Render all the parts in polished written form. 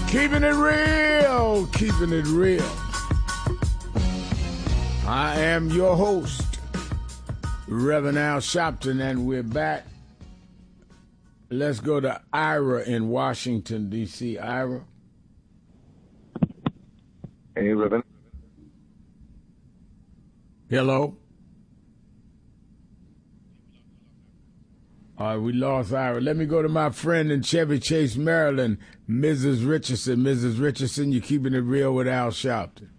Keeping it real, keeping it real. I am your host, Reverend Al Sharpton, and we're back. Let's go to Ira in Washington, D.C. Ira. Hey, Reverend. Hello. All right, we lost Ira. Let me go to my friend in Chevy Chase, Maryland, Mrs. Richardson. Mrs. Richardson, you're keeping it real with Al Sharpton.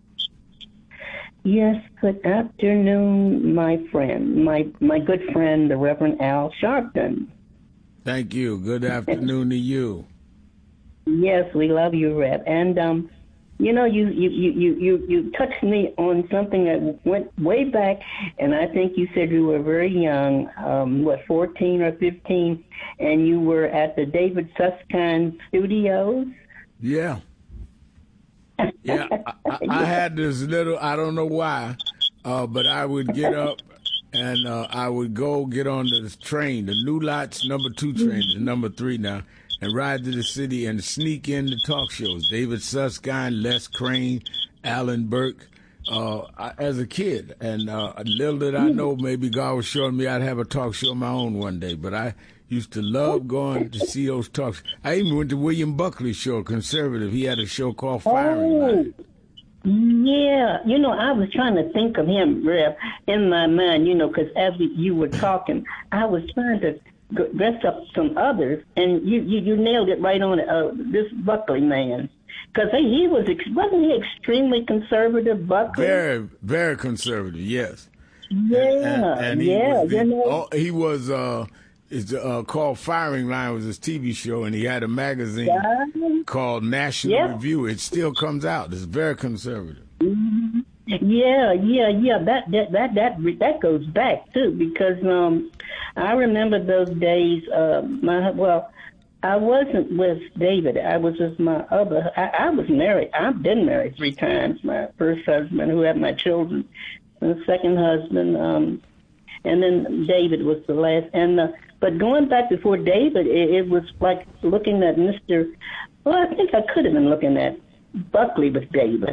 Yes, good afternoon, my friend, my good friend, the Reverend Al Sharpton. Thank you. Good afternoon to you. Yes, we love you, Rev. And you touched me on something that went way back, and I think you said you were very young, 14 or 15, and you were at the David Susskind Studios. Yeah. Yeah, I had this little, I don't know why, but I would get up and I would go get on this train, the New Lots number 2 train, the number 3 now, and ride to the city and sneak in the talk shows. David Susskind, Les Crane, Alan Burke, as a kid. And little did I know, maybe God was showing me I'd have a talk show of my own one day. But I used to love going to see those talks. I even went to William Buckley's show, conservative. He had a show called Firing Line. Yeah, I was trying to think of him, Rev, in my mind, because as you were talking, I was trying to dress up some others, and you nailed it right on this Buckley man. Because wasn't he extremely conservative, Buckley? Very, very conservative, yes. Yeah, and he was it's called Firing Line, was his TV show, and he had a magazine called National Review. It still comes out. It's very conservative. Mm-hmm. Yeah. That goes back too, because I remember those days. I wasn't with David. I was with my other. I was married. I've been married 3 times. My first husband, who had my children, the second husband, and then David was the last. And but going back before David, it was like looking at Mr. Well, I think I could have been looking at Buckley with David.